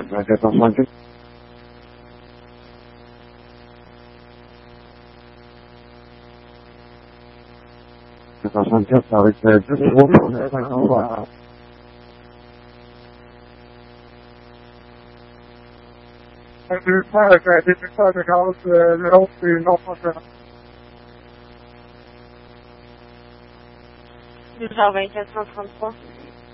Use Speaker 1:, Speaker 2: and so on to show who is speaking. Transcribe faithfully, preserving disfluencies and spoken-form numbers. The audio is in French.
Speaker 1: quatre cent soixante-quatre. quatre cent soixante-quatre avec deux secondes.
Speaker 2: Du frère, j'ai été faire de gaz, l'autre, c'est non fonctionnel.
Speaker 3: deux cent vingt-quatre cent trente-trois.